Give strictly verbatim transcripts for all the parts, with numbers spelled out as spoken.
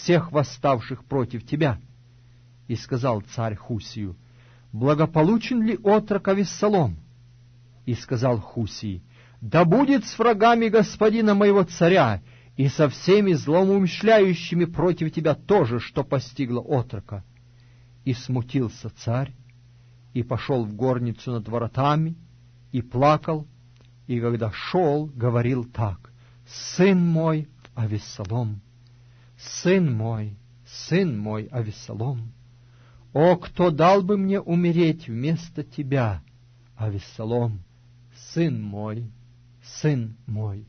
всех восставших против тебя. И сказал царь Хусию: благополучен ли отрок Авессалом? И сказал Хусий: да будет с врагами господина моего царя и со всеми злоумышляющими против тебя тоже, что постигло отрока. И смутился царь, и пошел в горницу над воротами, и плакал, и когда шел, говорил так: сын мой Авессалом, сын мой, сын мой Авессалом, о, кто дал бы мне умереть вместо тебя, Авессалом, сын мой, сын мой.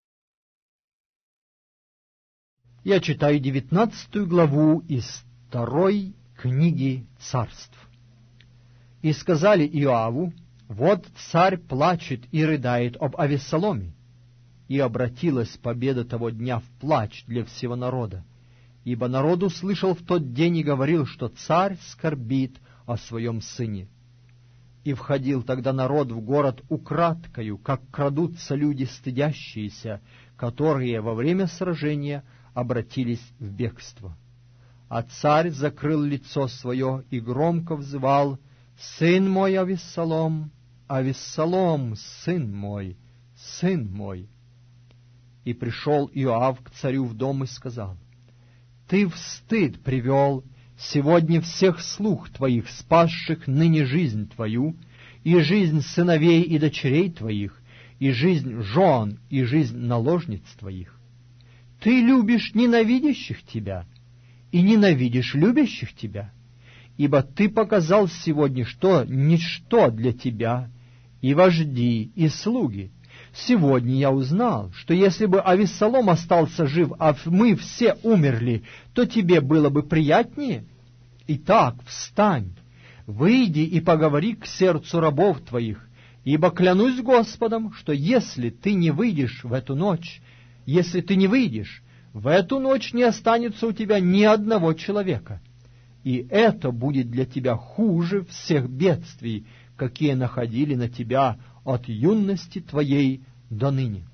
Я читаю девятнадцатую главу из второй книги Царств. И сказали Иоаву: вот царь плачет и рыдает об Авессаломе. И обратилась победа того дня в плач для всего народа, ибо народ услышал в тот день и говорил, что царь скорбит о своем сыне. И входил тогда народ в город украдкою, как крадутся люди стыдящиеся, которые во время сражения обратились в бегство. А царь закрыл лицо свое и громко взывал: сын мой Авессалом, Авессалом, сын мой, сын мой. И пришел Иоав к царю в дом и сказал: ты в стыд привел сегодня всех слуг твоих, спасших ныне жизнь твою, и жизнь сыновей и дочерей твоих, и жизнь жен, и жизнь наложниц твоих. Ты любишь ненавидящих тебя, и ненавидишь любящих тебя, ибо ты показал сегодня, что ничто для тебя, и вожди, и слуги. Сегодня я узнал, что если бы Авессалом остался жив, а мы все умерли, то тебе было бы приятнее. Итак, встань, выйди и поговори к сердцу рабов твоих, ибо клянусь Господом, что если ты не выйдешь в эту ночь, если ты не выйдешь, в эту ночь не останется у тебя ни одного человека, и это будет для тебя хуже всех бедствий, какие находили на тебя от юности твоей до ныне.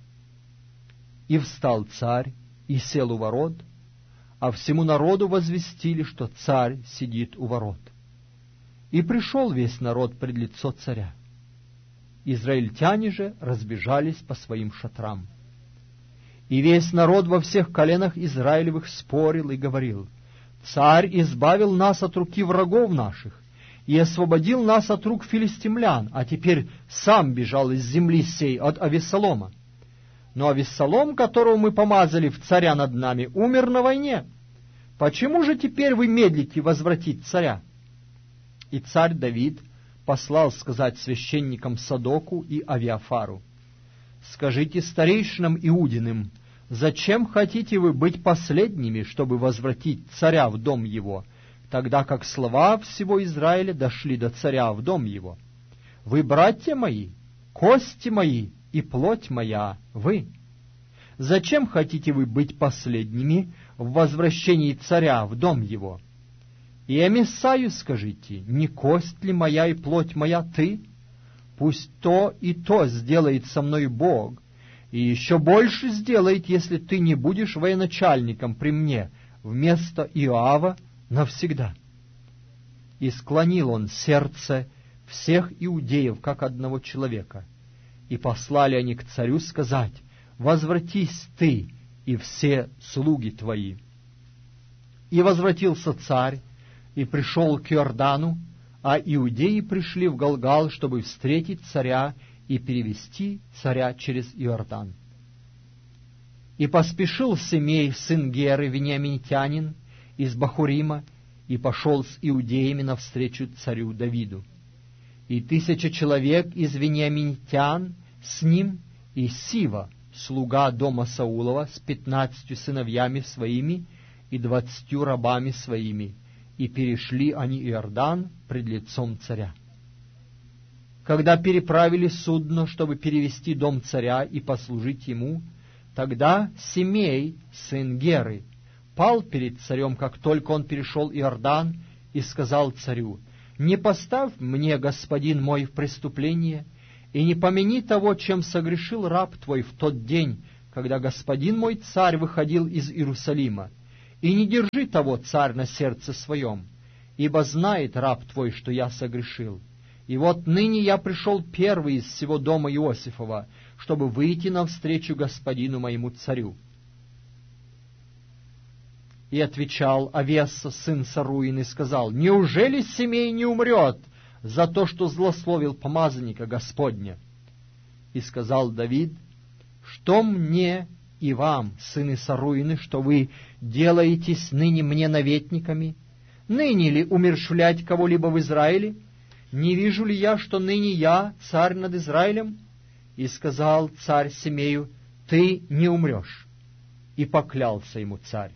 И встал царь и сел у ворот, а всему народу возвестили, что царь сидит у ворот. И пришел весь народ пред лицо царя. Израильтяне же разбежались по своим шатрам. И весь народ во всех коленах Израилевых спорил и говорил: царь избавил нас от руки врагов наших и освободил нас от рук филистимлян, а теперь сам бежал из земли сей от Авессалома. Но Авессалом, которого мы помазали в царя над нами, умер на войне. Почему же теперь вы медлите возвратить царя? И царь Давид послал сказать священникам Садоку и Авиафару: скажите старейшинам Иудиным, зачем хотите вы быть последними, чтобы возвратить царя в дом его, тогда как слова всего Израиля дошли до царя в дом его? Вы, братья мои, кости мои и плоть моя, вы. Зачем хотите вы быть последними в возвращении царя в дом его? И Амисаю скажите: не кость ли моя и плоть моя ты? Пусть то и то сделает со мной Бог, и еще больше сделает, если ты не будешь военачальником при мне вместо Иоава навсегда. И склонил он сердце всех иудеев, как одного человека, и послали они к царю сказать: возвратись ты и все слуги твои. И возвратился царь, и пришел к Иордану, а иудеи пришли в Галгал, чтобы встретить царя и перевести царя через Иордан. И поспешил Семей, сын Геры, вениаминитянин, из Бахурима, и пошел с иудеями навстречу царю Давиду. И тысяча человек из вениаминитян с ним, и Сива, слуга дома Саулова, с пятнадцатью сыновьями своими и двадцатью рабами своими, и перешли они Иордан пред лицом царя. Когда переправили судно, чтобы перевести дом царя и послужить ему, тогда Семей, сын Геры, пал перед царем, как только он перешел Иордан, и сказал царю: «Не поставь мне, господин мой, в преступление, и не помяни того, чем согрешил раб твой в тот день, когда господин мой царь выходил из Иерусалима, И не держи того, царь, на сердце своем, ибо знает раб твой, что я согрешил. И вот ныне я пришел первый из всего дома Иосифова, чтобы выйти навстречу господину моему царю». И отвечал Авесса, сын Саруин, и сказал: «Неужели Семей не умрет за то, что злословил помазанника Господня?» И сказал Давид: «Что мне и вам, сыны Саруины, что вы делаетесь ныне мне наветниками? Ныне ли умерщвлять кого-либо в Израиле? Не вижу ли я, что ныне я царь над Израилем?» И сказал царь Семею: «Ты не умрешь». И поклялся ему царь.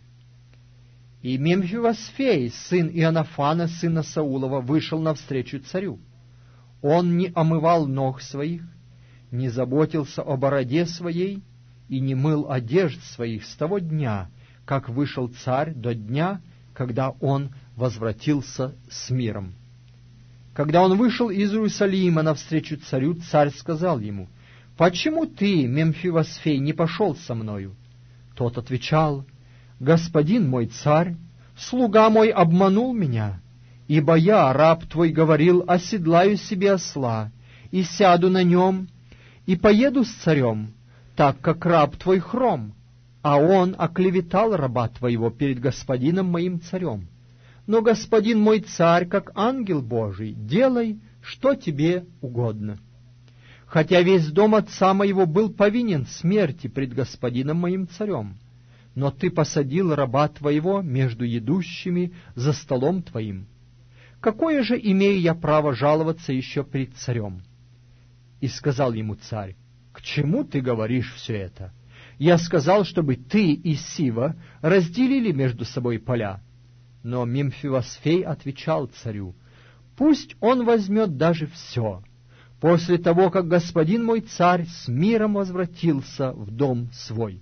И Мемфивосфей, сын Ионафана, сына Саулова, вышел навстречу царю. Он не омывал ног своих, не заботился о бороде своей и не мыл одежд своих с того дня, как вышел царь, до дня, когда он возвратился с миром. Когда он вышел из Иерусалима навстречу царю, царь сказал ему: «Почему ты, Мемфивосфей, не пошел со мною?» Тот отвечал: «Господин мой царь, слуга мой обманул меня, ибо я, раб твой, говорил: оседлаю себе осла, и сяду на нем, и поеду с царем, так как раб твой хром, а он оклеветал раба твоего перед господином моим царем. Но господин мой царь, как ангел Божий, делай, что тебе угодно. Хотя весь дом отца моего был повинен смерти пред господином моим царем, но ты посадил раба твоего между едущими за столом твоим. Какое же имею я право жаловаться еще пред царем?» И сказал ему царь: «К чему ты говоришь все это? Я сказал, чтобы ты и Сива разделили между собой поля». Но Мемфивосфей отвечал царю: «Пусть он возьмет даже все, после того, как господин мой царь с миром возвратился в дом свой».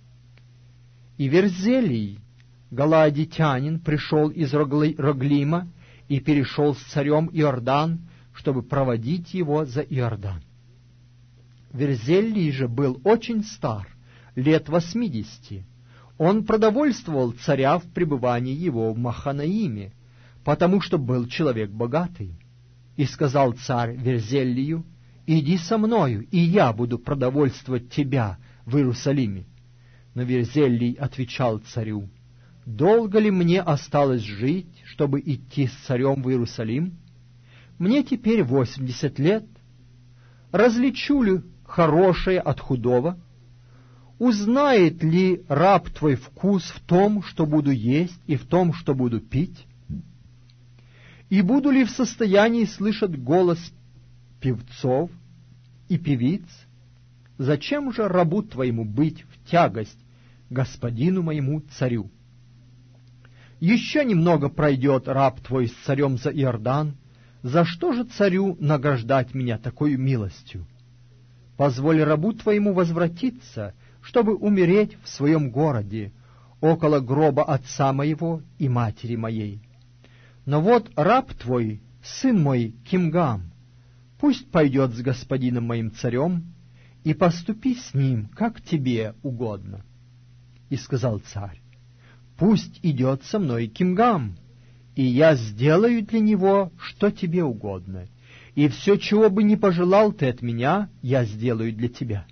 И Верзелий, галаадитянин, пришел из Роглима и перешел с царем Иордан, чтобы проводить его за Иордан. Верзелий же был очень стар, лет восьмидесяти. Он продовольствовал царя в пребывании его в Маханаиме, потому что был человек богатый. И сказал царь Верзелию: «Иди со мною, и я буду продовольствовать тебя в Иерусалиме». Но Верзелий отвечал царю: «Долго ли мне осталось жить, чтобы идти с царем в Иерусалим? Мне теперь восемьдесят лет. Различу ли хорошее от худого? Узнает ли раб твой вкус в том, что буду есть, и в том, что буду пить? И буду ли в состоянии слышать голос певцов и певиц? Зачем же рабу твоему быть в тягость господину моему царю? Еще немного пройдет раб твой с царем за Иордан, за что же царю награждать меня такой милостью? Позволь рабу твоему возвратиться, чтобы умереть в своем городе, около гроба отца моего и матери моей. Но вот раб твой, сын мой Кимгам, пусть пойдет с господином моим царем, и поступи с ним, как тебе угодно». И сказал царь: «Пусть идет со мной Кимгам, и я сделаю для него, что тебе угодно, и все, чего бы ни пожелал ты от меня, я сделаю для тебя».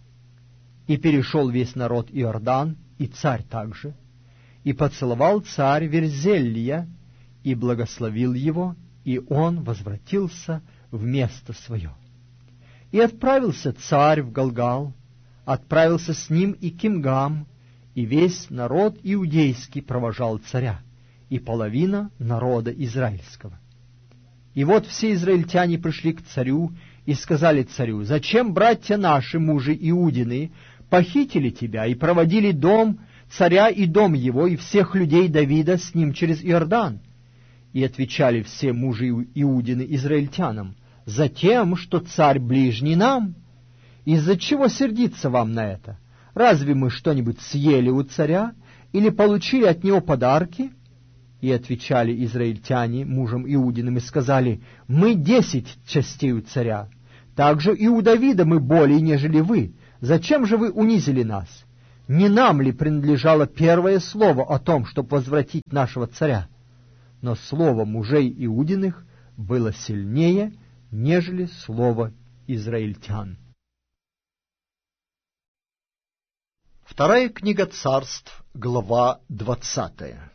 И перешел весь народ Иордан, и царь также, и поцеловал царь Верзелия, и благословил его, и он возвратился в место свое. И отправился царь в Галгал, отправился с ним и Кимгам, и весь народ иудейский провожал царя, и половина народа израильского. И вот все израильтяне пришли к царю и сказали царю: «Зачем братья наши, мужи Иудины, похитили тебя и проводили дом царя и дом его, и всех людей Давида с ним через Иордан?» И отвечали все мужи Иудины израильтянам: «Затем, что царь ближний нам. Из-за чего сердиться вам на это? Разве мы что-нибудь съели у царя или получили от него подарки?» И отвечали израильтяне мужам Иудиным и сказали: «Мы десять частей у царя, также и у Давида мы более, нежели вы. Зачем же вы унизили нас? Не нам ли принадлежало первое слово о том, чтобы возвратить нашего царя? Но слово мужей Иудиных было сильнее, нежели слово израильтян. Вторая книга Царств, глава двадцатая.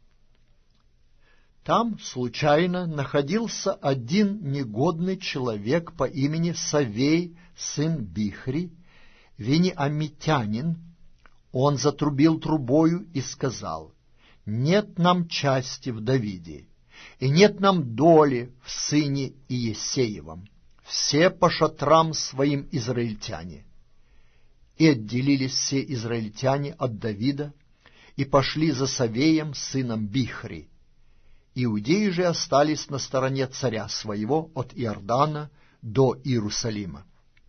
Там случайно находился один негодный человек по имени Савей, сын Бихри, вениамитянин. Он затрубил трубою и сказал: «Нет нам части в Давиде, и нет нам доли в сыне Иессеевом. Все по шатрам своим израильтяне». И отделились все израильтяне от Давида, и пошли за Савеем, сыном Бихри. Иудеи же остались на стороне царя своего от Иордана до Иерусалима.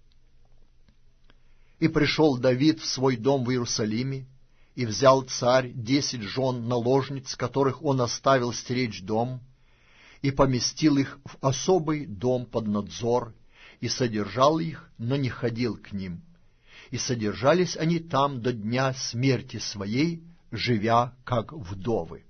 И пришел Давид в свой дом в Иерусалиме, и взял царь десять жен наложниц, которых он оставил стеречь дом, и поместил их в особый дом под надзор, и содержал их, но не ходил к ним. И содержались они там до дня смерти своей, живя как вдовы.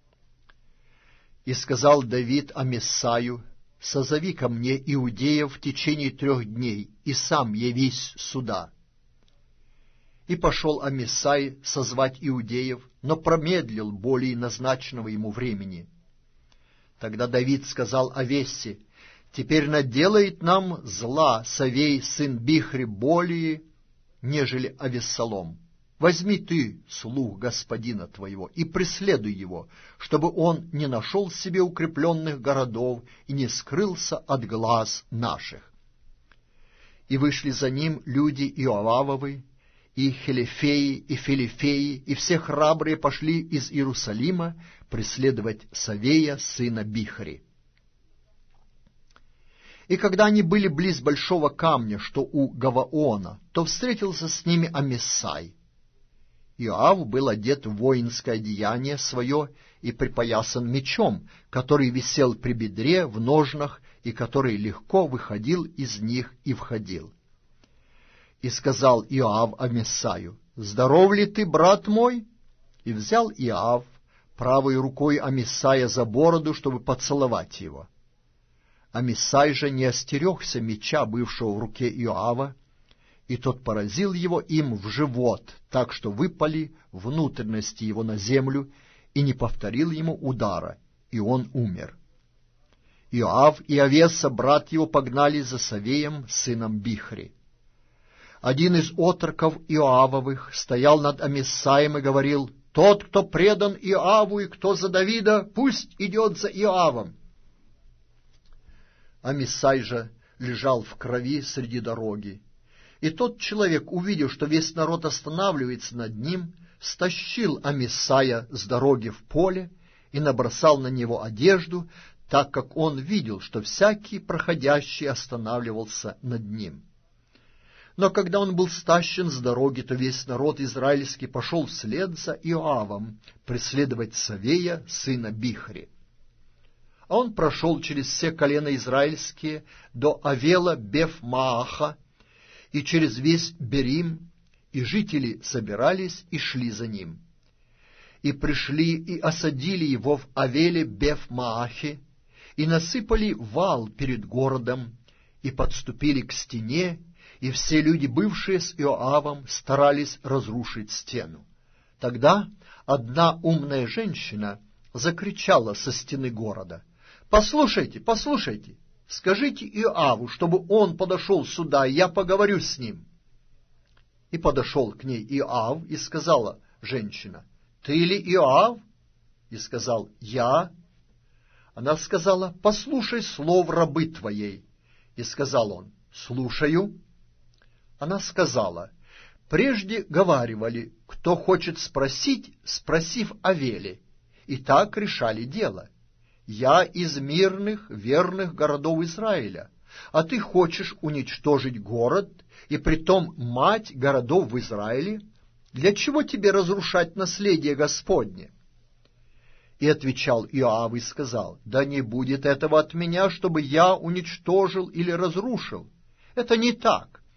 И сказал Давид Амиссаю: «Созови ко мне иудеев в течение трех дней, и сам явись сюда». И пошел Амиссай созвать иудеев, но промедлил более назначенного ему времени. Тогда Давид сказал Авессе: «Теперь наделает нам зла Савей, сын Бихри, более, нежели Авессалом. Возьми ты слуг господина твоего и преследуй его, чтобы он не нашел себе укрепленных городов и не скрылся от глаз наших». И вышли за ним люди Иоавовы, и Хелефеи, и Филифеи, и все храбрые пошли из Иерусалима преследовать Савея, сына Бихри. И когда они были близ большого камня, что у Гаваона, то встретился с ними Амиссай. Иоав был одет в воинское одеяние свое и припоясан мечом, который висел при бедре в ножнах, и который легко выходил из них и входил. И сказал Иоав Амиссаю: «Здоров ли ты, брат мой?» И взял Иоав правой рукой Амиссая за бороду, чтобы поцеловать его. Амиссай же не остерегся меча, бывшего в руке Иоава, и тот поразил его им в живот, так что выпали внутренности его на землю, и не повторил ему удара, и он умер. Иоав и Авеса, брат его, погнали за Савеем, сыном Бихри. Один из отроков Иоавовых стоял над Амиссаем и говорил: «Тот, кто предан Иоаву и кто за Давида, пусть идет за Иоавом». Амиссай же лежал в крови среди дороги. И тот человек, увидев, что весь народ останавливается над ним, стащил Амиссая с дороги в поле и набросал на него одежду, так как он видел, что всякий проходящий останавливался над ним. Но когда он был стащен с дороги, то весь народ израильский пошел вслед за Иоавом преследовать Савея, сына Бихри. А он прошел через все колена израильские до Авела Беф-Мааха и через весь Берим, и жители собирались и шли за ним. И пришли и осадили его в Авеле Беф-Маахе, и насыпали вал перед городом, и подступили к стене, и все люди, бывшие с Иоавом, старались разрушить стену. Тогда одна умная женщина закричала со стены города: «Послушайте, послушайте, скажите Иоаву, чтобы он подошел сюда, и я поговорю с ним». И подошел к ней Иоав, и сказала женщина: «Ты ли Иоав?» И сказал: «Я». Она сказала: «Послушай слов рабы твоей». И сказал он: «Слушаю». Она сказала: «Прежде говаривали, кто хочет спросить, спросив о Веле, и так решали дело. Я из мирных, верных городов Израиля, а ты хочешь уничтожить город, и притом мать городов в Израиле? Для чего тебе разрушать наследие Господне?» И отвечал Иоав и сказал: «Да не будет этого от меня, чтобы я уничтожил или разрушил. Это не так.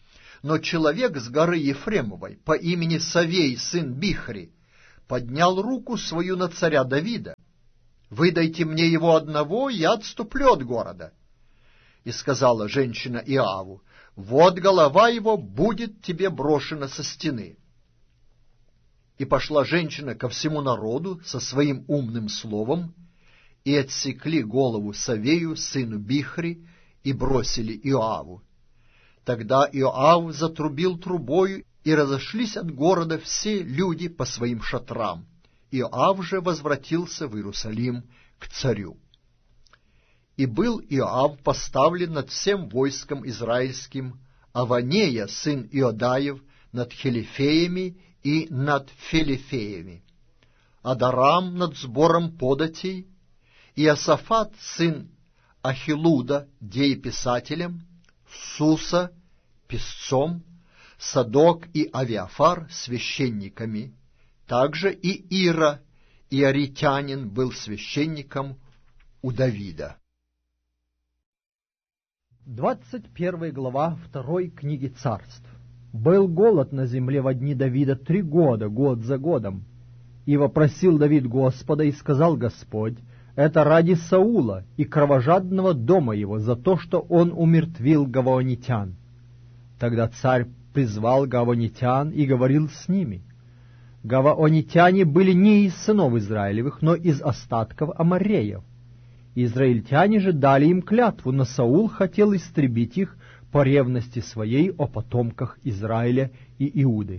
Но человек с горы Ефремовой по имени Савей, сын Бихри, поднял руку свою на царя Давида. «Выдайте мне его одного, я отступлю от города». И сказала женщина Иоаву: «Вот голова его будет тебе брошена со стены». И пошла женщина ко всему народу со своим умным словом, и отсекли голову Савею, сыну Бихри, и бросили Иоаву. Тогда Иоав затрубил трубою, и разошлись от города все люди по своим шатрам. Иоав же возвратился в Иерусалим к царю. И был Иоав поставлен над всем войском израильским, Аванея, сын Иодаев, над хелифеями и над фелифеями, Адарам над сбором податей, и Иосафат, сын Ахилуда, дееписателем, Суса, писцом, Садок и Авиафар священниками, также и Ира, иоритянин, был священником у Давида. Двадцать первая глава второй книги Царств. Был голод на земле во дни Давида три года, год за годом. И вопросил Давид Господа, и сказал Господь: это ради Саула и кровожадного дома его, за то, что он умертвил гаваонитян. Тогда царь призвал гаваонитян и говорил с ними. Гаваонитяне были не из сынов Израилевых, но из остатков амореев. Израильтяне же дали им клятву, но Саул хотел истребить их по ревности своей о потомках Израиля и Иуды.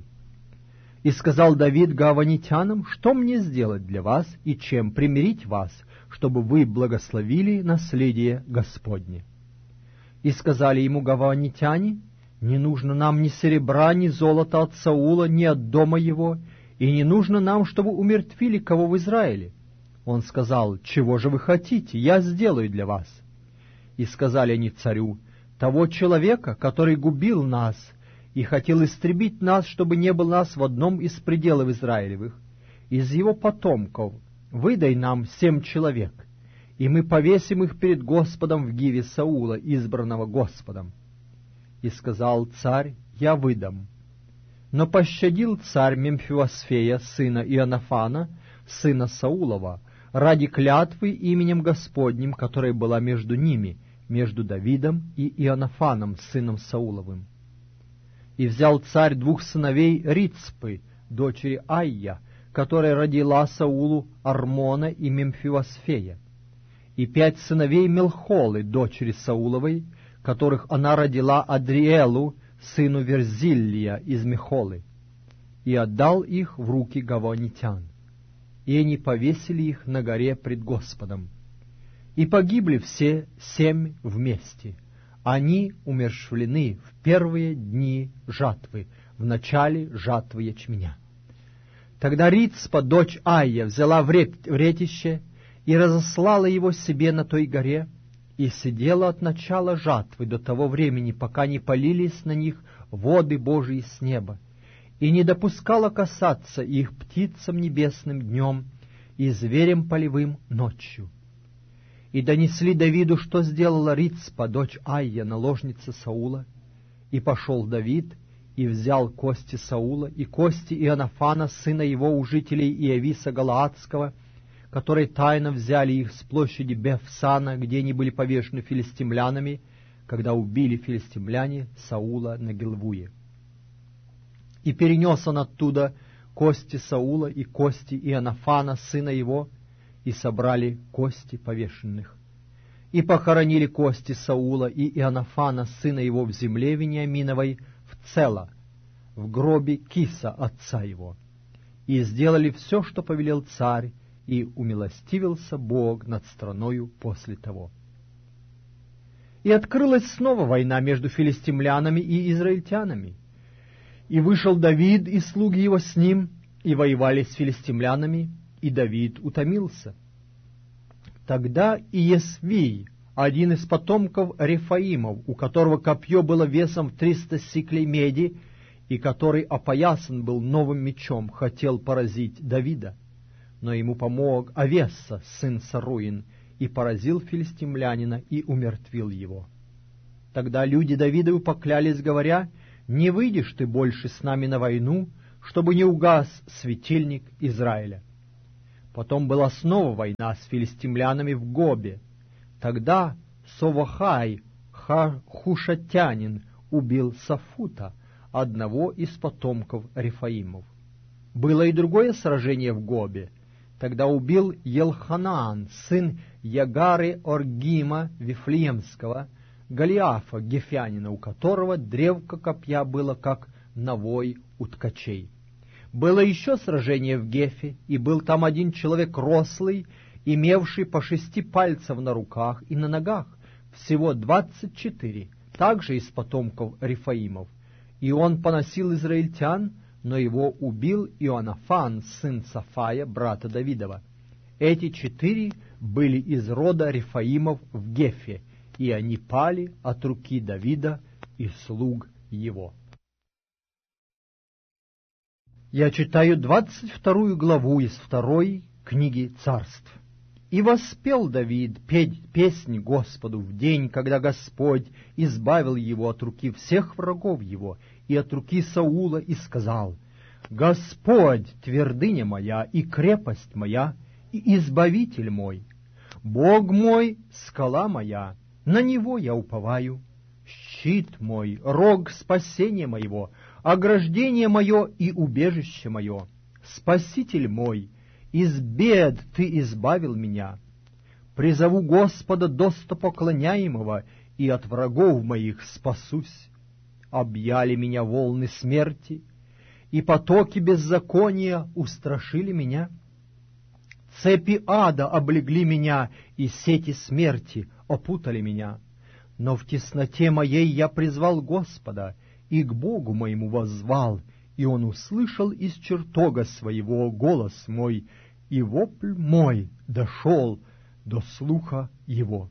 И сказал Давид гаваонитянам: что мне сделать для вас и чем примирить вас, чтобы вы благословили наследие Господне? И сказали ему гаваонитяне: не нужно нам ни серебра, ни золота от Саула, ни от дома его, и не нужно нам, чтобы умертвили кого в Израиле. Он сказал: чего же вы хотите, я сделаю для вас. И сказали они царю: того человека, который губил нас и хотел истребить нас, чтобы не было нас в одном из пределов Израилевых, из его потомков выдай нам семь человек, и мы повесим их перед Господом в гиве Саула, избранного Господом. И сказал царь: я выдам. Но пощадил царь Мемфивосфея, сына Ионафана, сына Саулова, ради клятвы именем Господним, которая была между ними, между Давидом и Ионафаном, сыном Сауловым. И взял царь двух сыновей Рицпы, дочери Айя, которая родила Саулу Армона и Мемфивосфея, и пять сыновей Мелхолы, дочери Сауловой, которых она родила Адриэлу, сыну Верзиллия из Мехолы, и отдал их в руки гаваонитян. И они повесили их на горе пред Господом. И погибли все семь вместе. Они умерщвлены в первые дни жатвы, в начале жатвы ячменя. Тогда Рицпа, дочь Айя, взяла вретище и разослала его себе на той горе, и сидела от начала жатвы до того времени, пока не полились на них воды Божии с неба, и не допускала касаться их птицам небесным днем и зверям полевым ночью. И донесли Давиду, что сделала Рицпа, дочь Айя, наложница Саула. И пошел Давид, и взял кости Саула, и кости Ионафана, сына его, у жителей Иависа Галаадского, которые тайно взяли их с площади Бефсана, где они были повешены филистимлянами, когда убили филистимляне Саула на Гилвуе. И перенес он оттуда кости Саула и кости Ионафана, сына его, и собрали кости повешенных. И похоронили кости Саула и Ионафана, сына его, в земле Вениаминовой, в Цела, в гробе Киса, отца его. И сделали все, что повелел царь, и умилостивился Бог над страною после того. И открылась снова война между филистимлянами и израильтянами. И вышел Давид и слуги его с ним, и воевали с филистимлянами, и Давид утомился. Тогда Иесвий, один из потомков Рефаимов, у которого копье было весом в триста сиклей меди, и который опоясан был новым мечом, хотел поразить Давида. Но ему помог Авесса, сын Саруин, и поразил филистимлянина и умертвил его. Тогда люди Давидову поклялись, говоря: не выйдешь ты больше с нами на войну, чтобы не угас светильник Израиля. Потом была снова война с филистимлянами в Гобе. Тогда Совахай, хушатянин, убил Сафута, одного из потомков Рефаимов. Было и другое сражение в Гобе. Тогда убил Елханаан, сын Ягары Оргима Вифлеемского, Голиафа Гефянина, у которого древко копья было как навой у ткачей. Было еще сражение в Гефе, и был там один человек рослый, имевший по шести пальцев на руках и на ногах, всего двадцать четыре, также из потомков Рефаимов. И он поносил израильтян, но его убил Ионафан, сын Сафая, брата Давидова. Эти четыре были из рода Рефаимов в Гефе, и они пали от руки Давида и слуг его. Я читаю двадцать вторую главу из второй книги Царств. «И воспел Давид петь песни Господу в день, когда Господь избавил его от руки всех врагов его и от руки Саула, и сказал: Господь, твердыня моя и крепость моя, и избавитель мой, Бог мой, скала моя, на Него я уповаю, щит мой, рог спасения моего, ограждение мое и убежище мое, Спаситель мой, из бед Ты избавил меня. Призову Господа достопоклоняемого, и от врагов моих спасусь. Объяли меня волны смерти, и потоки беззакония устрашили меня. Цепи ада облегли меня, и сети смерти опутали меня. Но в тесноте моей я призвал Господа, и к Богу моему воззвал, и Он услышал из чертога своего голос мой, и вопль мой дошел до слуха его.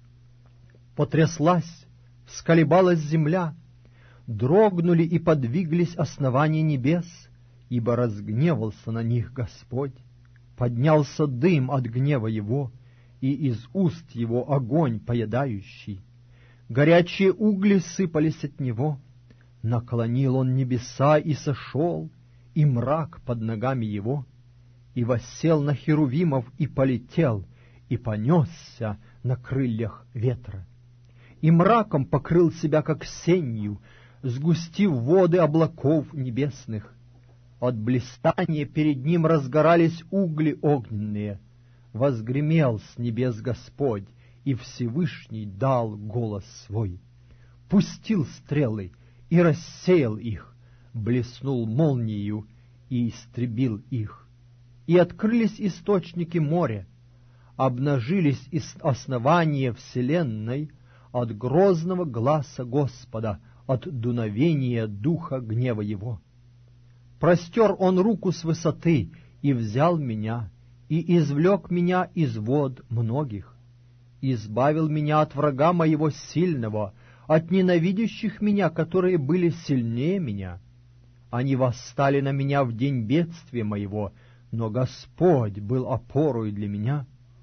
Потряслась, всколебалась земля, дрогнули и подвиглись основания небес, ибо разгневался на них Господь. Поднялся дым от гнева его, и из уст его огонь поедающий. Горячие угли сыпались от него. Наклонил он небеса и сошел, и мрак под ногами его. И воссел на херувимов и полетел, и понесся на крыльях ветра. И мраком покрыл себя, как сенью, сгустив воды облаков небесных. От блистания перед ним разгорались угли огненные. Возгремел с небес Господь, и Всевышний дал голос свой. Пустил стрелы и рассеял их, блеснул молниею и истребил их. И открылись источники моря, обнажились основания вселенной от грозного гласа Господа, от дуновения духа гнева его. Простер он руку с высоты и взял меня, и извлек меня из вод многих, избавил меня от врага моего сильного, от ненавидящих меня, которые были сильнее меня. Они восстали на меня в день бедствия моего, но Господь был опорой для меня.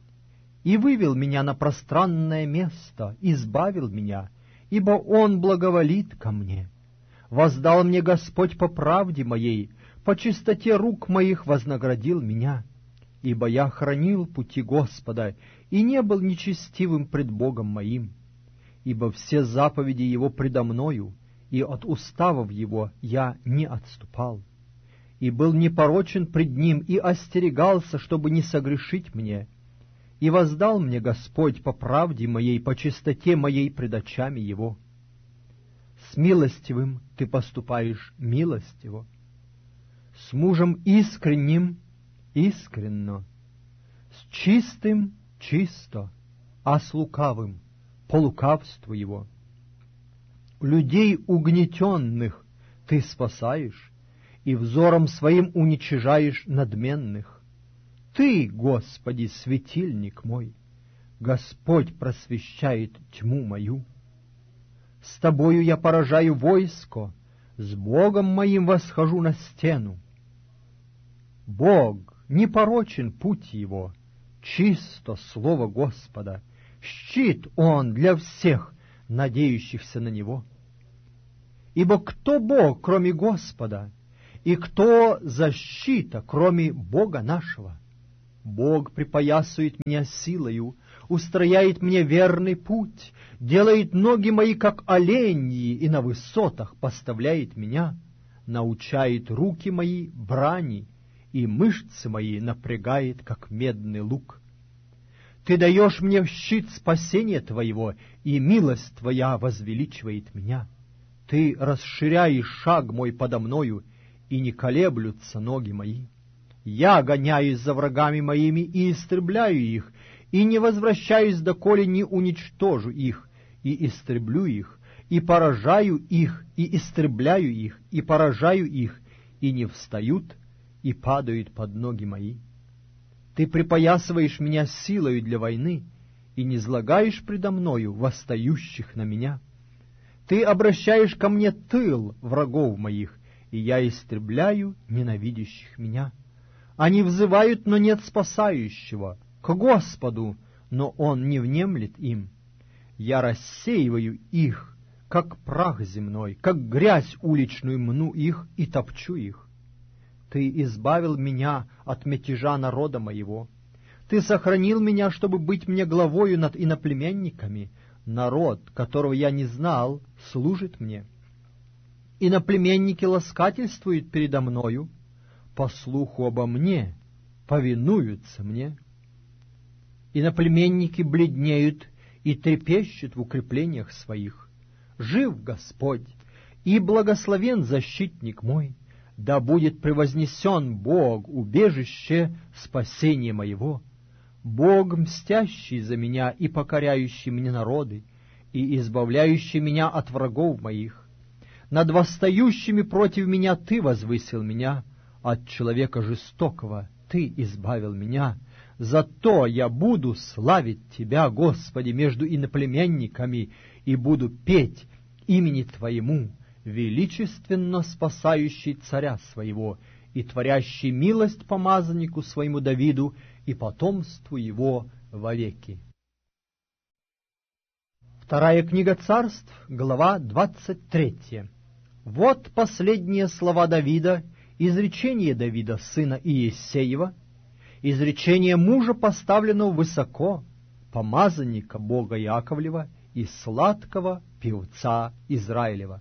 И вывел меня на пространное место, избавил меня, ибо Он благоволит ко мне. Воздал мне Господь по правде моей, по чистоте рук моих вознаградил меня. Ибо я хранил пути Господа и не был нечестивым пред Богом моим. Ибо все заповеди Его предо мною, и от уставов Его я не отступал. И был непорочен пред Ним, и остерегался, чтобы не согрешить мне. И воздал мне Господь по правде моей, по чистоте моей пред очами Его. С милостивым ты поступаешь милостиво, с мужем искренним искренно, с чистым чисто, а с лукавым по лукавству его. Людей угнетенных ты спасаешь, и взором своим уничижаешь надменных. Ты, Господи, светильник мой, Господь просвещает тьму мою. С Тобою я поражаю войско, с Богом моим восхожу на стену. Бог, непорочен путь Его, чисто слово Господа, щит Он для всех, надеющихся на Него. Ибо кто Бог, кроме Господа, и кто защита, кроме Бога нашего? Бог припоясывает меня силою, устрояет мне верный путь, делает ноги мои, как оленьи, и на высотах поставляет меня, научает руки мои брани, и мышцы мои напрягает, как медный лук. Ты даешь мне щит спасения Твоего, и милость Твоя возвеличивает меня. Ты расширяешь шаг мой подо мною, и не колеблются ноги мои. Я гоняюсь за врагами моими и истребляю их, и не возвращаюсь, доколе не уничтожу их, и истреблю их, и поражаю их, и истребляю их, и поражаю их, и не встают, и падают под ноги мои. Ты припоясываешь меня силою для войны, и не злагаешь предо мною восстающих на меня. Ты обращаешь ко мне тыл врагов моих, и я истребляю ненавидящих меня. Они взывают, но нет спасающего, к Господу, но Он не внемлет им. Я рассеиваю их, как прах земной, как грязь уличную мну их и топчу их. Ты избавил меня от мятежа народа моего. Ты сохранил меня, чтобы быть мне главою над иноплеменниками. Народ, которого я не знал, служит мне. Иноплеменники ласкательствуют передо мною, по слуху обо мне повинуются мне. Иноплеменники бледнеют и трепещут в укреплениях своих. Жив Господь, и благословен защитник мой, да будет превознесен Бог, убежище спасения моего, Бог, мстящий за меня и покоряющий мне народы, и избавляющий меня от врагов моих. Над восстающими против меня Ты возвысил меня, от человека жестокого Ты избавил меня. Зато я буду славить Тебя, Господи, между иноплеменниками, и буду петь имени Твоему, величественно спасающий царя своего и творящий милость помазаннику своему Давиду и потомству его вовеки. Вторая книга Царств, глава двадцать третья. Вот последние слова Давида, изречение Давида, сына Иессеева, изречение мужа, поставленного высоко, помазанника Бога Яковлева и сладкого певца Израилева.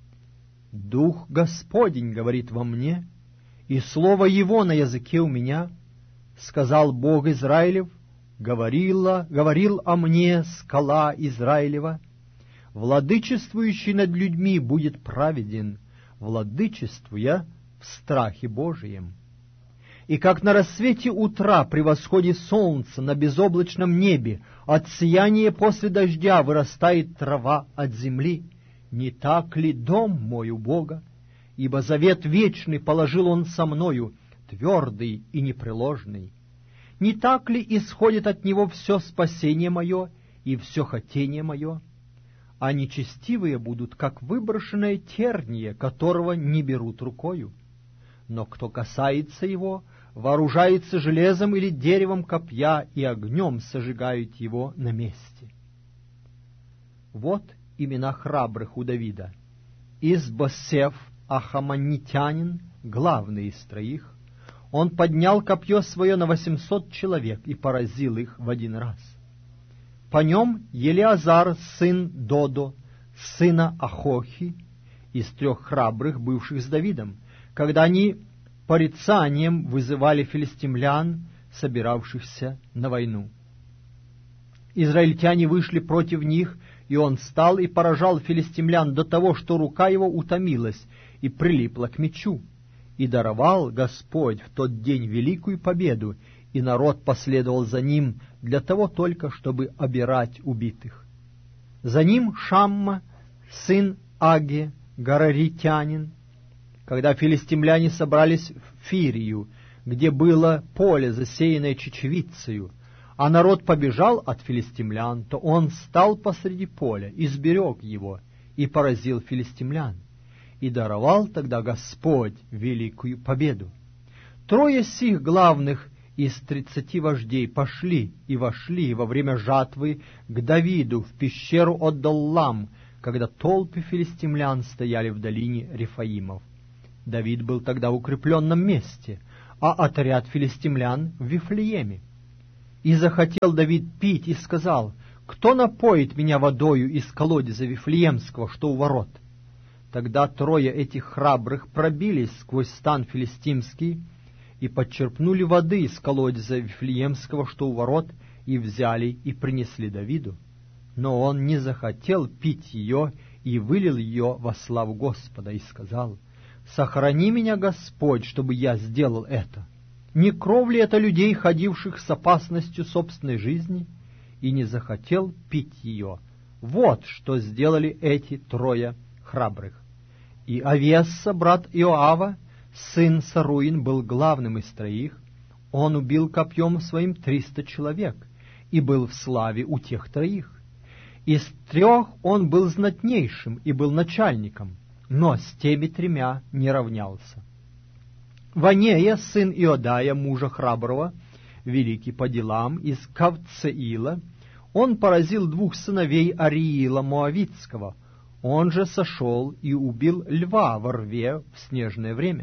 «Дух Господень говорит во мне, и слово Его на языке у меня, сказал Бог Израилев, говорила, говорил о мне скала Израилева, владычествующий над людьми будет праведен, владычествуя в страхе Божием. И как на рассвете утра при восходе солнца на безоблачном небе от сияния после дождя вырастает трава от земли, не так ли дом мой у Бога? Ибо завет вечный положил Он со мною, твердый и непреложный. Не так ли исходит от Него все спасение мое и все хотение мое? А нечестивые будут, как выброшенное терние, которого не берут рукою. Но кто касается его, вооружается железом или деревом копья, и огнем сожигают его на месте». Вот имена храбрых у Давида. Ис-Босеф, ахаманитянин, главный из троих. Он поднял копье свое на восемьсот человек и поразил их в один раз. По нем Елиазар, сын Додо, сына Ахохи, из трех храбрых, бывших с Давидом, когда они порицанием вызывали филистимлян, собиравшихся на войну. Израильтяне вышли против них, и он встал и поражал филистимлян до того, что рука его утомилась и прилипла к мечу. И даровал Господь в тот день великую победу, и народ последовал за ним для того только, чтобы обирать убитых. За ним Шамма, сын Аге, гараритянин. Когда филистимляне собрались в Фирию, где было поле, засеянное чечевицею, а народ побежал от филистимлян, то он стал посреди поля, и сберег его, и поразил филистимлян. И даровал тогда Господь великую победу. Трое сих главных из тридцати вождей пошли и вошли во время жатвы к Давиду в пещеру Одоллам, когда толпы филистимлян стояли в долине Рефаимов. Давид был тогда в укрепленном месте, а отряд филистимлян в Вифлееме. И захотел Давид пить, и сказал: «Кто напоит меня водою из колодеза Вифлеемского, что у ворот?» Тогда трое этих храбрых пробились сквозь стан филистимский и подчерпнули воды из колодеза Вифлеемского, что у ворот, и взяли и принесли Давиду. Но он не захотел пить ее и вылил ее во славу Господа, и сказал: «Сохрани меня, Господь, чтобы я сделал это. Не кров ли это людей, ходивших с опасностью собственной жизни?» И не захотел пить ее. Вот что сделали эти трое храбрых. И Авесса, брат Иоава, сын Саруин, был главным из троих. Он убил копьем своим триста человек и был в славе у тех троих. Из трех он был знатнейшим и был начальником, но с теми тремя не равнялся. Ванея, сын Иодая, мужа храброго, великий по делам, из Кавцеила, он поразил двух сыновей Ариила Моавитского. Он же сошел и убил льва во рве в снежное время.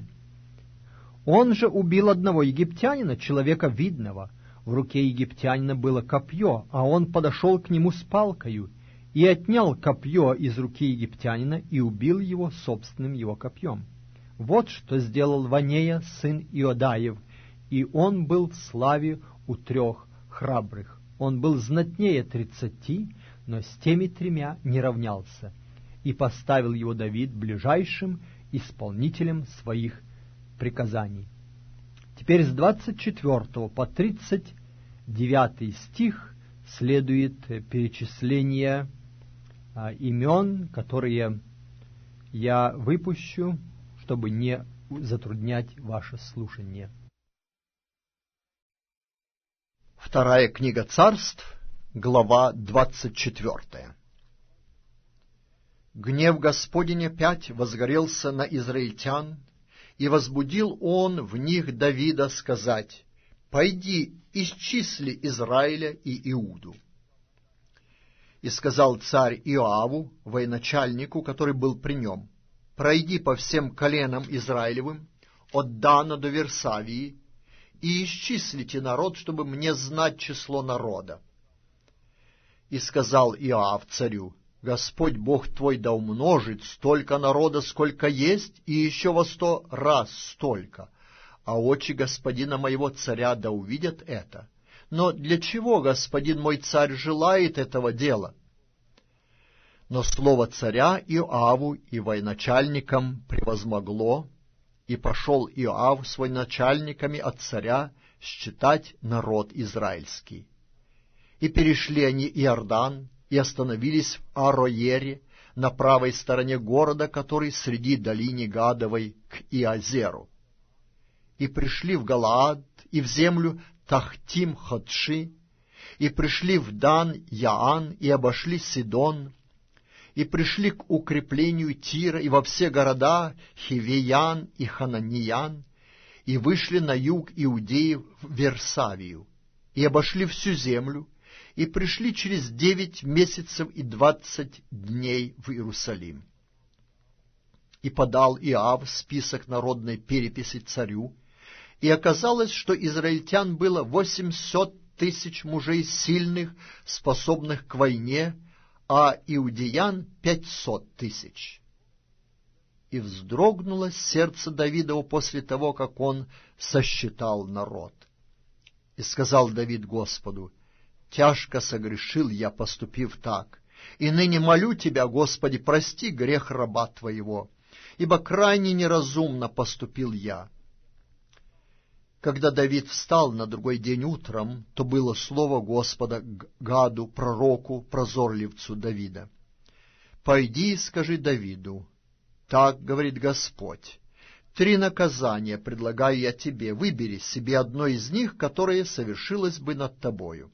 Он же убил одного египтянина, человека видного. В руке египтянина было копье, а он подошел к нему с палкою и отнял копье из руки египтянина и убил его собственным его копьем. Вот что сделал Ванея, сын Иодаев, и он был в славе у трех храбрых. Он был знатнее тридцати, но с теми тремя не равнялся, и поставил его Давид ближайшим исполнителем своих приказаний. Теперь с двадцать четвёртого по тридцать девятый стих следует перечисление а, имен, которые я выпущу, чтобы не затруднять ваше слушание. Вторая книга Царств, глава двадцать четвёртая. Гнев Господень опять возгорелся на израильтян, и возбудил он в них Давида сказать: «Пойди, исчисли Израиля и Иуду». И сказал царь Иоаву, военачальнику, который был при нем: «Пройди по всем коленам Израилевым, от Дана до Версавии, и исчислите народ, чтобы мне знать число народа». И сказал Иоав царю: «Господь Бог твой да умножит столько народа, сколько есть, и еще во сто раз столько, а очи господина моего царя да увидят это. Но для чего господин мой царь желает этого дела?» Но слово царя Иоаву и военачальникам превозмогло, и пошел Иоав с военачальниками от царя считать народ израильский. И перешли они Иордан, и остановились в Ароере, на правой стороне города, который среди долины Гадовой, к Иозеру. И пришли в Галаад, и в землю Тахтим-Ходши, и пришли в Дан-Яан, и обошли Сидон, и пришли к укреплению Тира, и во все города Хивеян и Хананиян, и вышли на юг Иудеи в Версавию, и обошли всю землю, и пришли через девять месяцев и двадцать дней в Иерусалим. И подал Иоав список народной переписи царю, и оказалось, что израильтян было восемьсот тысяч мужей сильных, способных к войне, а иудеян пятьсот тысяч. И вздрогнуло сердце Давидова после того, как он сосчитал народ. И сказал Давид Господу: «Тяжко согрешил я, поступив так, и ныне молю Тебя, Господи, прости грех раба Твоего, ибо крайне неразумно поступил я». Когда Давид встал на другой день утром, то было слово Господа к Гаду, пророку, прозорливцу Давида: «Пойди и скажи Давиду: так говорит Господь, три наказания предлагаю я тебе, выбери себе одно из них, которое совершилось бы над тобою».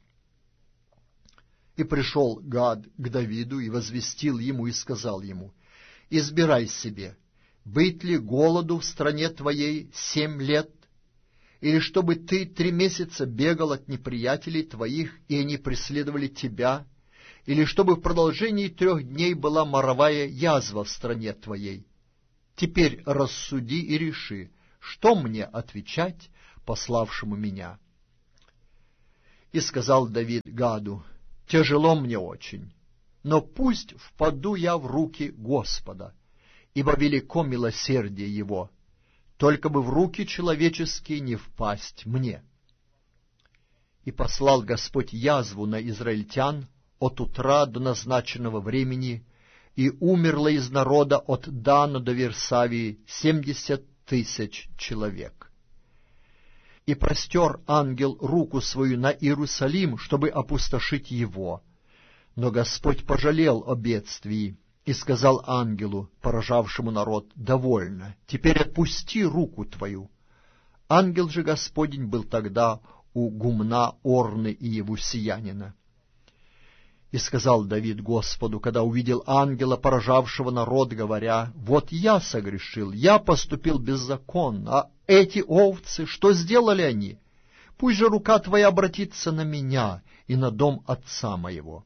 И пришел Гад к Давиду и возвестил ему и сказал ему: «Избирай себе, быть ли голоду в стране твоей семь лет, или чтобы ты три месяца бегал от неприятелей твоих, и они преследовали тебя, или чтобы в продолжении трех дней была моровая язва в стране твоей? Теперь рассуди и реши, что мне отвечать пославшему меня». И сказал Давид Гаду: «Тяжело мне очень, но пусть впаду я в руки Господа, ибо велико милосердие Его, только бы в руки человеческие не впасть мне». И послал Господь язву на израильтян от утра до назначенного времени, и умерло из народа от Дана до Версавии семьдесят тысяч человек. И простер ангел руку свою на Иерусалим, чтобы опустошить его. Но Господь пожалел о бедствии и сказал ангелу, поражавшему народ: «Довольно, теперь отпусти руку твою». Ангел же Господень был тогда у гумна Орны и Евусиянина. И сказал Давид Господу, когда увидел ангела, поражавшего народ, говоря: «Вот я согрешил, я поступил беззаконно, а эти овцы, что сделали они? Пусть же рука твоя обратится на меня и на дом отца моего».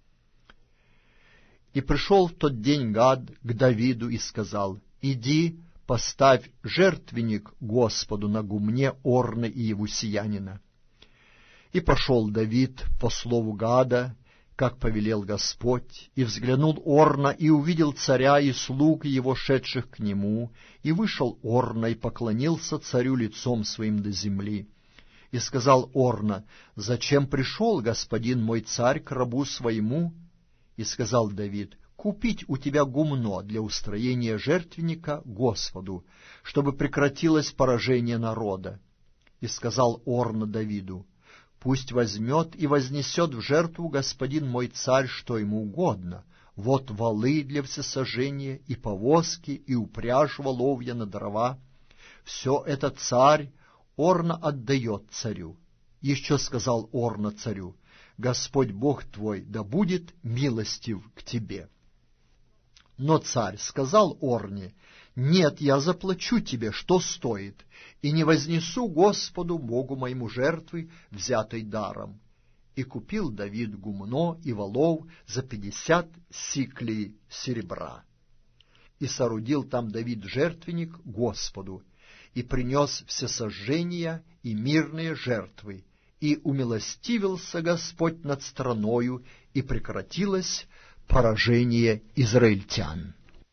И пришел в тот день Гад к Давиду и сказал: «Иди, поставь жертвенник Господу на гумне Орны и Евусиянина». И пошел Давид по слову Гада, как повелел Господь, и взглянул Орна, и увидел царя и слуг его, шедших к нему, и вышел Орна, и поклонился царю лицом своим до земли. И сказал Орна: «Зачем пришел господин мой царь к рабу своему?» И сказал Давид: «Купить у тебя гумно для устроения жертвенника Господу, чтобы прекратилось поражение народа». И сказал Орна Давиду: «Пусть возьмет и вознесет в жертву господин мой царь, что ему угодно. Вот валы для всесожжения, и повозки, и упряжь воловья на дрова. Все это царь Орна отдает царю». Еще сказал Орна царю: «Господь Бог твой да будет милостив к тебе». Но царь сказал Орне: «Нет, я заплачу тебе, что стоит, и не вознесу Господу Богу моему жертвы, взятой даром». И купил Давид гумно и волов за пятьдесят сиклей серебра. И соорудил там Давид жертвенник Господу, и принес всесожжения и мирные жертвы, и умилостивился Господь над страною, и прекратилось поражение израильтян.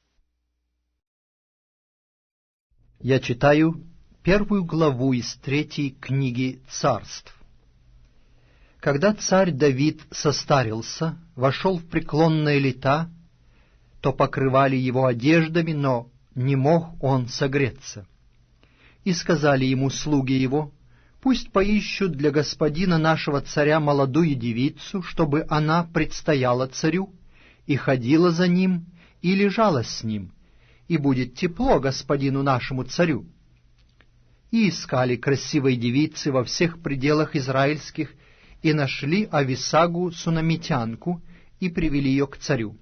Я читаю первую главу из третьей книги Царств. Когда царь Давид состарился, вошел в преклонные лета, то покрывали его одеждами, но не мог он согреться. И сказали ему слуги его: «Пусть поищут для господина нашего царя молодую девицу, чтобы она предстояла царю, и ходила за ним, и лежала с ним, и будет тепло господину нашему царю». И искали красивой девицы во всех пределах израильских, и нашли Ависагу сунамитянку, и привели ее к царю.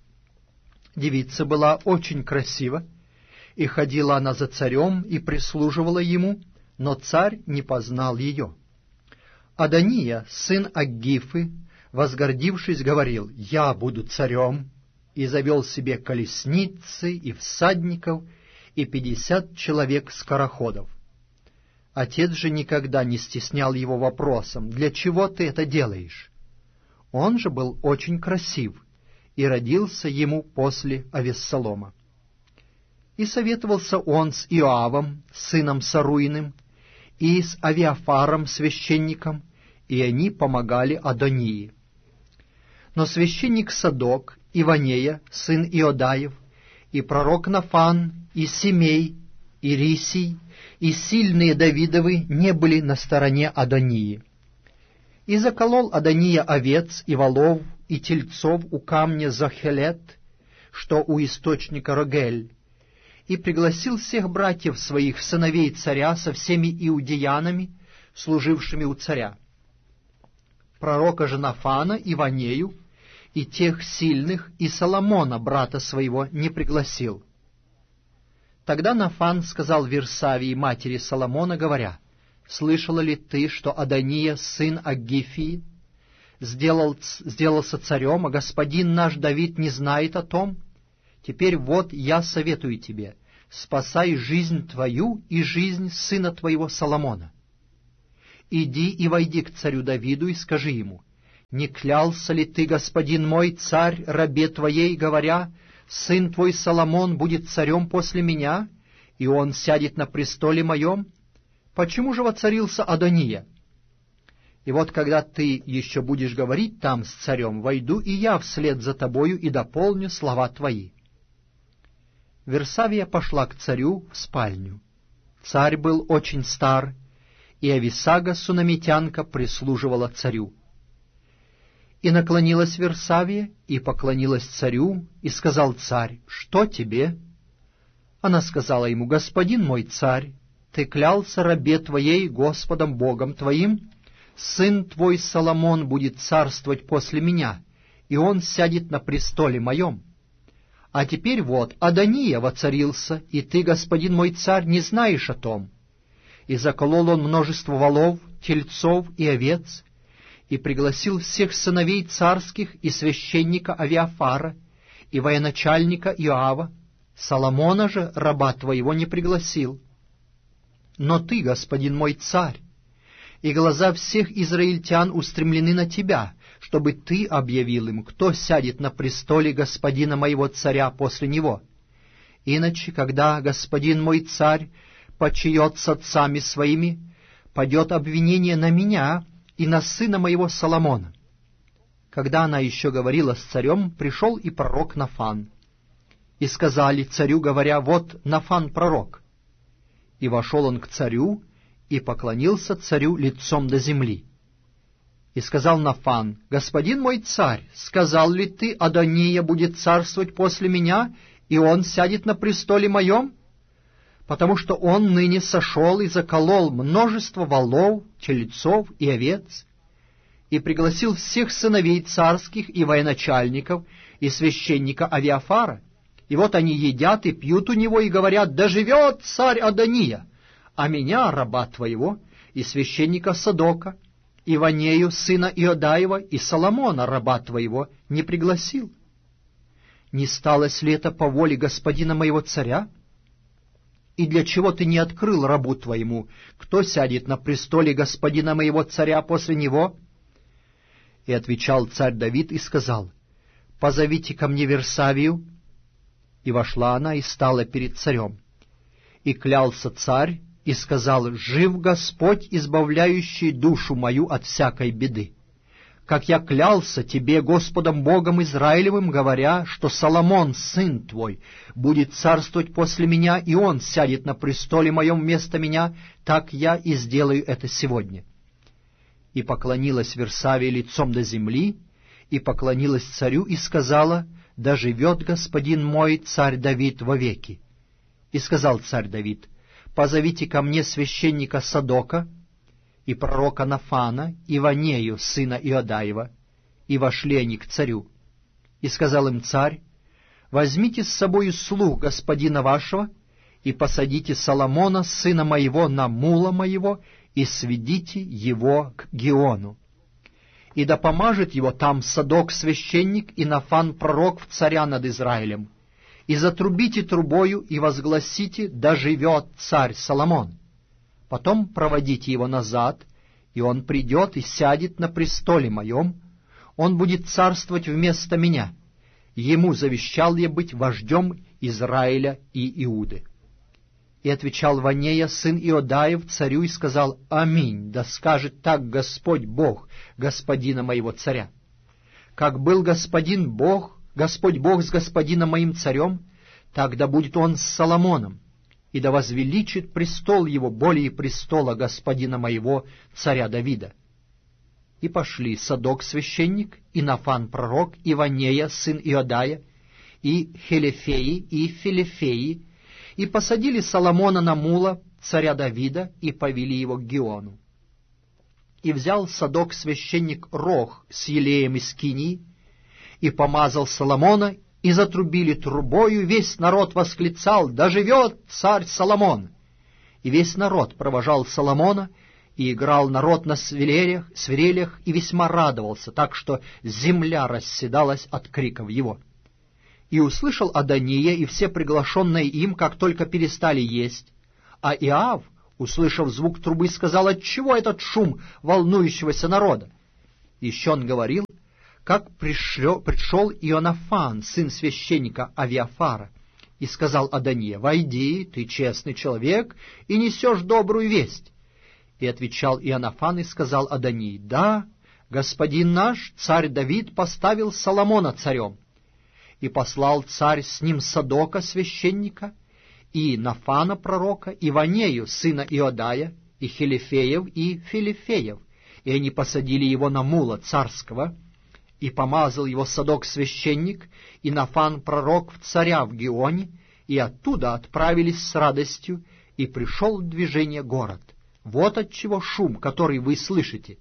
Девица была очень красива, и ходила она за царем, и прислуживала ему, но царь не познал ее. Адония, сын Аггифы, возгордившись, говорил: «Я буду царем», и завел себе колесницы и всадников, и пятьдесят человек скороходов. Отец же никогда не стеснял его вопросом: «Для чего ты это делаешь?» Он же был очень красив, и родился ему после Авессалома. И советовался он с Иоавом, сыном Саруиным, и с Авиафаром, священником, и они помогали Адонии. Но священник Садок, и Ванея, сын Иодаев, и пророк Нафан, и Симей, и Рисий, и сильные Давидовы не были на стороне Адонии. И заколол Адония овец и волов и тельцов у камня Захелет, что у источника Рогель, и пригласил всех братьев своих, сыновей царя, со всеми иудеянами, служившими у царя. Пророка же Нафана и Ванею, и тех сильных, и Соломона, брата своего, не пригласил. Тогда Нафан сказал Версавии, матери Соломона, говоря: «Слышала ли ты, что Адония, сын Аггифии, сделал, сделался царем, а господин наш Давид не знает о том? Теперь вот я советую тебе, спасай жизнь твою и жизнь сына твоего Соломона. Иди и войди к царю Давиду и скажи ему: не клялся ли ты, господин мой, царь, рабе твоей, говоря: сын твой Соломон будет царем после меня, и он сядет на престоле моем? Почему же воцарился Адония? И вот когда ты еще будешь говорить там с царем, войду и я вслед за тобою и дополню слова твои. Версавия пошла к царю в спальню. Царь был очень стар, и Ависага, сунамитянка, прислуживала царю. И наклонилась Версавия, и поклонилась царю, и сказал царь: «Что тебе?» Она сказала ему: «Господин мой царь, ты клялся рабе твоей Господом Богом твоим: сын твой Соломон будет царствовать после меня, и он сядет на престоле моем. А теперь вот Адония воцарился, и ты, господин мой царь, не знаешь о том. И заколол он множество волов, тельцов и овец, и пригласил всех сыновей царских и священника Авиафара, и военачальника Иоава. Соломона же, раба твоего, не пригласил. Но ты, господин мой царь, и глаза всех израильтян устремлены на тебя, чтобы ты объявил им, кто сядет на престоле господина моего царя после него. Иначе, когда господин мой царь почиет с отцами своими, падет обвинение на меня и на сына моего Соломона». Когда она еще говорила с царем, пришел и пророк Нафан. И сказали царю, говоря: «Вот Нафан пророк». И вошел он к царю, и поклонился царю лицом до земли. И сказал Нафан: «Господин мой царь, сказал ли ты, Адония будет царствовать после меня, и он сядет на престоле моем? Потому что он ныне сошел и заколол множество волов, тельцов и овец, и пригласил всех сыновей царских и военачальников, и священника Авиафара. И вот они едят и пьют у него, и говорят: да живет царь Адония! А меня, раба твоего, и священника Садока, и Ванею, сына Иодаева, и Соломона, раба твоего, не пригласил. Не сталось ли это по воле господина моего царя? И для чего ты не открыл рабу твоему, кто сядет на престоле господина моего царя после него?» И отвечал царь Давид и сказал: «Позовите ко мне Версавию». И вошла она и стала перед царем. И клялся царь, и сказал: «Жив Господь, избавляющий душу мою от всякой беды, как я клялся тебе Господом Богом Израилевым, говоря, что Соломон, сын твой, будет царствовать после меня, и он сядет на престоле моем вместо меня, так я и сделаю это сегодня». И поклонилась Версавия лицом до земли, и поклонилась царю, и сказала: «Да живет господин мой, царь Давид, вовеки». И сказал царь Давид: «Позовите ко мне священника Садока и пророка Нафана, и Ванею, сына Иодаева». И вошли они к царю. И сказал им царь: «Возьмите с собою слуг господина вашего, и посадите Соломона, сына моего, на мула моего, и сведите его к Гиону. И да помажет его там Садок священник и Нафан пророк в царя над Израилем. И затрубите трубою, и возгласите: да живет царь Соломон. Потом проводите его назад, и он придет и сядет на престоле моем. Он будет царствовать вместо меня. Ему завещал я быть вождем Израиля и Иуды». И отвечал Ванея, сын Иодаев, царю, и сказал: «Аминь, да скажет так Господь Бог господина моего царя. Как был господин Бог, Господь Бог с господином моим царем, так да будет он с Соломоном, и да возвеличит престол его более престола господина моего царя Давида». И пошли Садок священник, и Нафан пророк, и Ванея, сын Иодая, и Хелефеи, и Филефеи, и посадили Соломона на мула царя Давида, и повели его к Гиону. И взял Садок священник рог с елеем из Кинии, и помазал Соломона, и затрубили трубою, весь народ восклицал: «Да живет царь Соломон!» И весь народ провожал Соломона, и играл народ на свирелях, свирелях и весьма радовался, так что земля расседалась от криков его. И услышал Адония и все приглашенные им, как только перестали есть. А Иав, услышав звук трубы, сказал: «Отчего этот шум волнующегося народа?» Еще он говорил, как пришло, пришел Ионафан, сын священника Авиафара, и сказал Адония: «Войди, ты честный человек, и несешь добрую весть». И отвечал Ионафан и сказал Адонии: «Да, господин наш, царь Давид, поставил Соломона царем». И послал царь с ним Садока, священника, и Нафана, пророка, и Ванею, сына Иодая, и Хелифеев, и Филифеев. И они посадили его на мула царского, и помазал его Садок, священник, и Нафан, пророк, в царя в Гионе, и оттуда отправились с радостью, и пришел в движение город. Вот отчего шум, который вы слышите.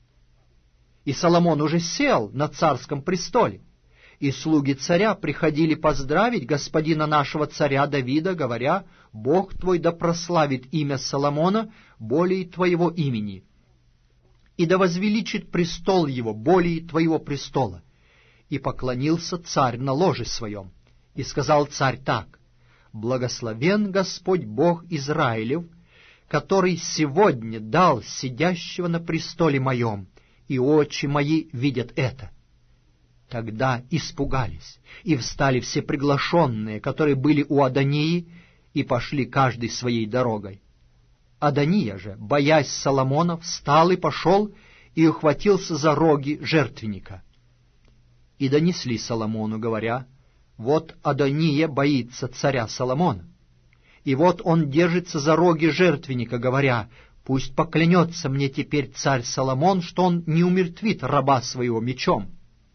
И Соломон уже сел на царском престоле, и слуги царя приходили поздравить господина нашего царя Давида, говоря: «Бог твой да прославит имя Соломона более твоего имени, и да возвеличит престол его более твоего престола». И поклонился царь на ложе своем, и сказал царь так: «Благословен Господь Бог Израилев, который сегодня дал сидящего на престоле моем, и очи мои видят это». Тогда испугались, и встали все приглашенные, которые были у Адонии, и пошли каждый своей дорогой. Адония же, боясь Соломона, встал и пошел, и ухватился за роги жертвенника. И донесли Соломону, говоря: «Вот Адония боится царя Соломона. И вот он держится за роги жертвенника, говоря: пусть поклянется мне теперь царь Соломон, что он не умертвит раба своего мечом».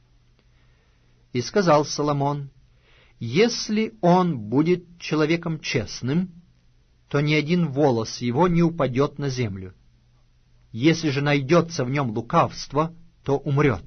И сказал Соломон: «Если он будет человеком честным, то ни один волос его не упадет на землю. Если же найдется в нем лукавство, то умрет».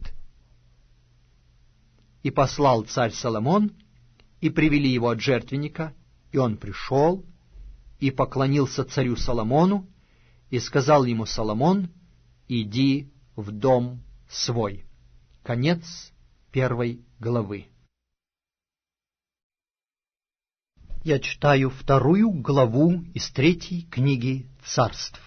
И послал царь Соломон, и привели его от жертвенника, и он пришел, и поклонился царю Соломону, и сказал ему Соломон: «Иди в дом свой». Конец первой главы. Я читаю вторую главу из третьей книги Царств.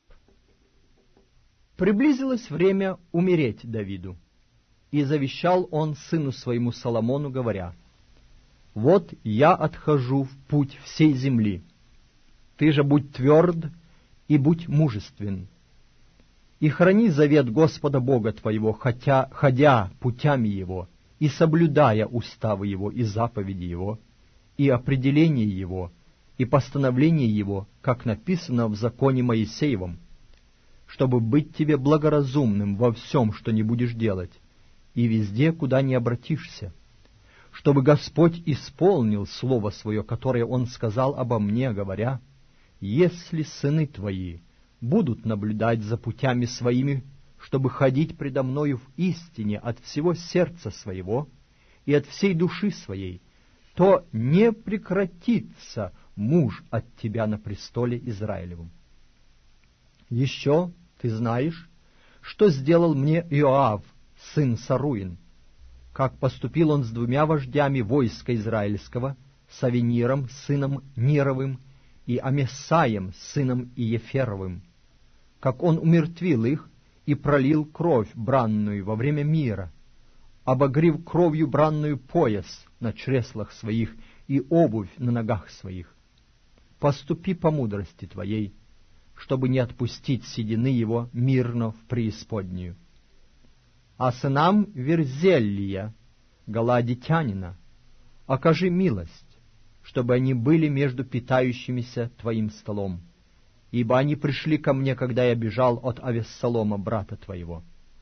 Приблизилось время умереть Давиду, и завещал он сыну своему Соломону, говоря: «Вот я отхожу в путь всей земли. Ты же будь тверд и будь мужествен, и храни завет Господа Бога твоего, хотя, ходя путями Его, и соблюдая уставы Его и заповеди Его, и определение Его, и постановление Его, как написано в законе Моисеевом, чтобы быть тебе благоразумным во всем, что не будешь делать, и везде, куда не обратишься, чтобы Господь исполнил слово свое, которое Он сказал обо мне, говоря: если сыны твои будут наблюдать за путями своими, чтобы ходить предо мною в истине от всего сердца своего и от всей души своей, то не прекратится муж от тебя на престоле Израилевом. Еще ты знаешь, что сделал мне Иоав, сын Саруин, как поступил он с двумя вождями войска израильского, с Авениром, сыном Нировым, и Амесаем, сыном Иеферовым, как он умертвил их и пролил кровь бранную во время мира, обогрев кровью бранную пояс на чреслах своих и обувь на ногах своих. Поступи по мудрости твоей, чтобы не отпустить седины его мирно в преисподнюю. А сынам Верзелия, галаадитянина, окажи милость, чтобы они были между питающимися твоим столом, ибо они пришли ко мне, когда я бежал от Авессалома, брата твоего.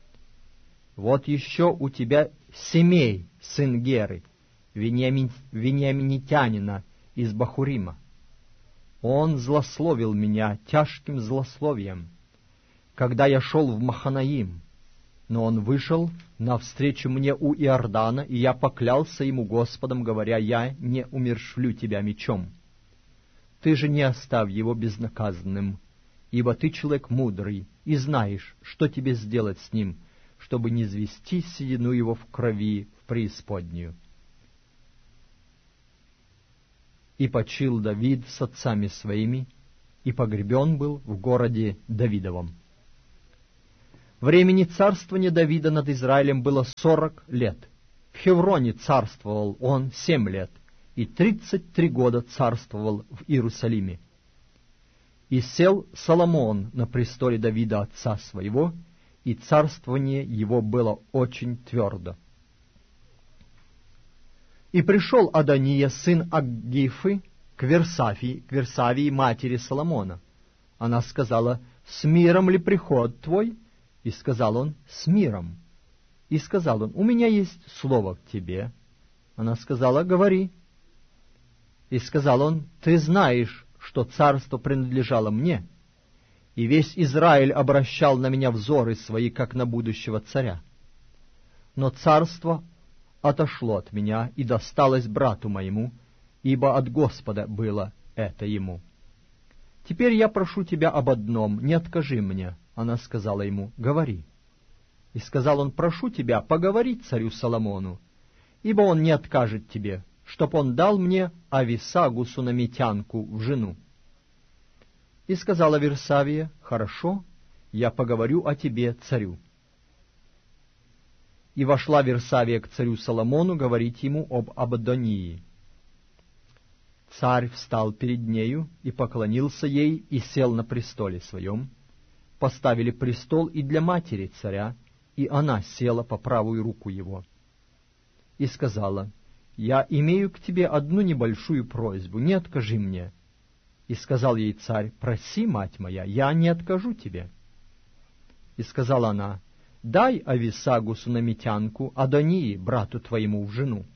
Вот еще у тебя Семей, сын Геры, Вениамин, вениаминитянина из Бахурима. Он злословил меня тяжким злословием, когда я шел в Маханаим, но он вышел навстречу мне у Иордана, и я поклялся ему Господом, говоря: я не умерщвлю тебя мечом. Ты же не оставь его безнаказанным, ибо ты человек мудрый, и знаешь, что тебе сделать с ним, чтобы не звести седину его в крови в преисподнюю». И почил Давид с отцами своими, и погребен был в городе Давидовом. Времени царствования Давида над Израилем было сорок лет. В Хевроне царствовал он семь лет, и тридцать три года царствовал в Иерусалиме. И сел Соломон на престоле Давида отца своего, и царствование его было очень твердо. И пришел Адония, сын Аггифы, к Версавии, к Версавии, матери Соломона. Она сказала: «С миром ли приход твой?» И сказал он: «С миром». И сказал он: «У меня есть слово к тебе». Она сказала: «Говори». И сказал он: «Ты знаешь, что царство принадлежало мне, и весь Израиль обращал на меня взоры свои, как на будущего царя. Но царство отошло от меня и досталось брату моему, ибо от Господа было это ему. Теперь я прошу тебя об одном, не откажи мне». Она сказала ему: «Говори». И сказал он: «Прошу тебя поговорить царю Соломону, ибо он не откажет тебе, чтоб он дал мне Ависагу сунамитянку в жену». И сказала Версавия: «Хорошо, я поговорю о тебе царю». И вошла Версавия к царю Соломону говорить ему об Адонии. Царь встал перед нею и поклонился ей, и сел на престоле своем. Поставили престол и для матери царя, и она села по правую руку его. И сказала: «Я имею к тебе одну небольшую просьбу, не откажи мне». И сказал ей царь: «Проси, мать моя, я не откажу тебе». И сказала она: «Дай Ависагу сунамитянку Адонии, брату твоему, в жену».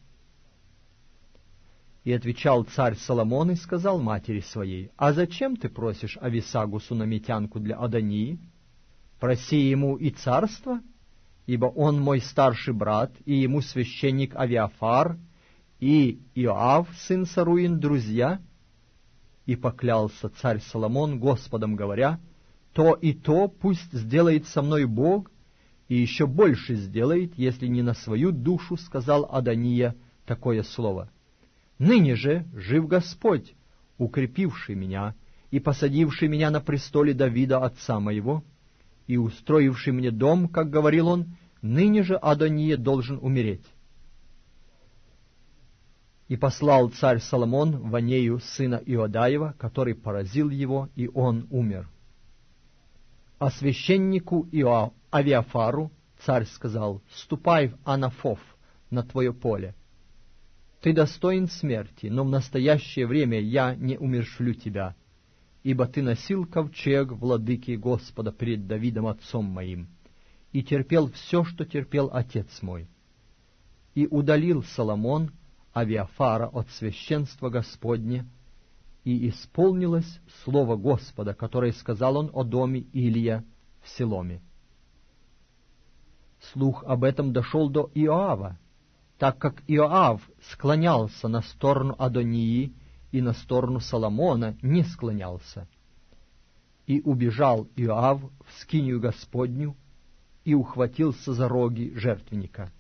И отвечал царь Соломон и сказал матери своей: «А зачем ты просишь Ависагу сунамитянку для Адонии? Проси ему и царство, ибо он мой старший брат, и ему священник Авиафар, и Иоав, сын Саруин, друзья». И поклялся царь Соломон Господом, говоря: «То и то пусть сделает со мной Бог, и еще больше сделает, если не на свою душу сказал Адония такое слово. Ныне же жив Господь, укрепивший меня и посадивший меня на престоле Давида отца моего, и устроивший мне дом, как говорил он, ныне же Адония должен умереть». И послал царь Соломон Ванею, сына Иодаева, который поразил его, и он умер. А священнику Иоа Авиафару царь сказал: «Ступай в Анафов, на твое поле. Ты достоин смерти, но в настоящее время я не умерщвлю тебя, ибо ты носил ковчег владыки Господа перед Давидом отцом моим, и терпел все, что терпел отец мой». И удалил Соломон Авиафара от священства Господне, и исполнилось слово Господа, которое сказал он о доме Илия в Силоме. Слух об этом дошел до Иоава, так как Иоав склонялся на сторону Адонии и на сторону Соломона не склонялся. И убежал Иоав в скинию Господню и ухватился за роги жертвенника.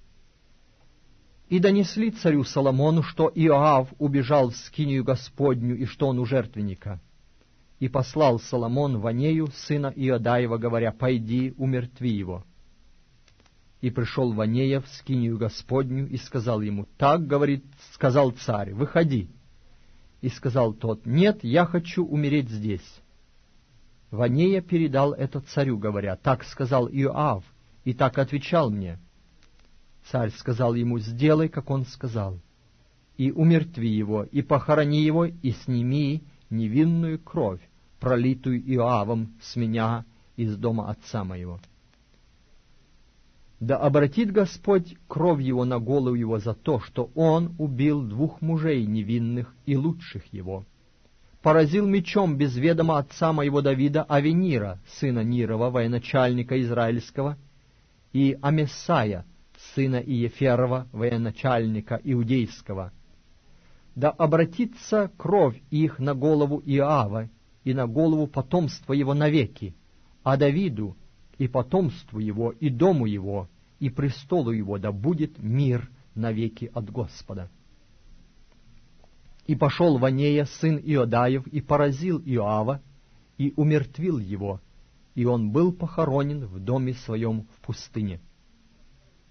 И донесли царю Соломону, что Иоав убежал в скинию Господню и что он у жертвенника. И послал Соломон Ванею, сына Иодаева, говоря: «Пойди, умертви его». И пришел Ванея в скинию Господню и сказал ему: «Так, говорит, сказал царь, выходи». И сказал тот: «Нет, я хочу умереть здесь». Ванея передал это царю, говоря: «Так сказал Иоав, и так отвечал мне». Царь сказал ему: «Сделай, как он сказал, и умертви его, и похорони его, и сними невинную кровь, пролитую Иоавом с меня из дома отца моего. Да обратит Господь кровь его на голову его за то, что он убил двух мужей невинных и лучших его, поразил мечом без ведома отца моего Давида Авенира, сына Нирова, военачальника израильского, и Амесая, сына Иеферова, военачальника иудейского. Да обратится кровь их на голову Иоава и на голову потомства его навеки, а Давиду и потомству его, и дому его, и престолу его да будет мир навеки от Господа». И пошел Ванея, сын Иодаев, и поразил Иоава, и умертвил его, и он был похоронен в доме своем в пустыне.